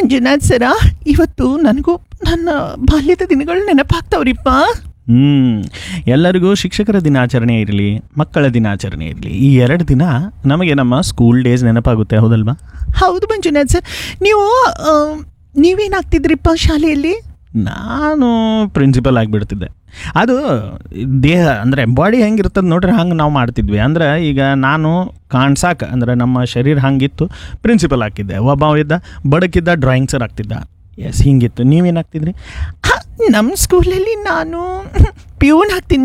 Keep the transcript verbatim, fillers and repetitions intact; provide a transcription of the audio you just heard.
ಮಂಜುನಾಥ್ ಸರ, ಇವತ್ತು ನನಗೂ ನನ್ನ ಬಾಲ್ಯದ ದಿನಗಳು ನೆನಪಾಗ್ತಾವ್ರಿಪ್ಪ. ಹ್ಞೂ ಎಲ್ಲರಿಗೂ ಶಿಕ್ಷಕರ ದಿನಾಚರಣೆ ಇರಲಿ, ಮಕ್ಕಳ ದಿನಾಚರಣೆ ಇರಲಿ, ಈ ಎರಡು ದಿನ ನಮಗೆ ನಮ್ಮ ಸ್ಕೂಲ್ ಡೇಸ್ ನೆನಪಾಗುತ್ತೆ, ಹೌದಲ್ವಾ? ಹೌದು ಮಂಜುನಾಥ್ ಸರ್. ನೀವು ಆ, ನೀವೇನಾಗ್ತಿದ್ರಿಪ್ಪ ಶಾಲೆಯಲ್ಲಿ? ನಾನು ಪ್ರಿನ್ಸಿಪಲ್ ಆಗಿಬಿಡ್ತಿದ್ದೆ. ಅದು ದೇಹ ಅಂದರೆ ಬಾಡಿ ಹೆಂಗಿರ್ತದೆ ನೋಡ್ರಿ, ಹಂಗೆ ನಾವು ಮಾಡ್ತಿದ್ವಿ. ಅಂದ್ರೆ ಈಗ ನಾನು ಕಾಣ್ಸಾಕ ಅಂದರೆ ನಮ್ಮ ಶರೀರ ಹಂಗಿತ್ತು, ಪ್ರಿನ್ಸಿಪಲ್ ಹಾಕಿದ್ದೆ. ಒಬ್ಬ ಇದ್ದ ಬಡಕಿದ್ದ ಡ್ರಾಯಿಂಗ್ ಸರ್ ಆಗ್ತಿದ್ದ. ಎಸ್, ಹಿಂಗಿತ್ತು. ನೀವೇನಾಗ್ತಿದ್ರಿ? ನಮ್ಮ ಸ್ಕೂಲಲ್ಲಿ ನಾನು ಪ್ಯೂನ್ ಆಗ್ತೀನಿ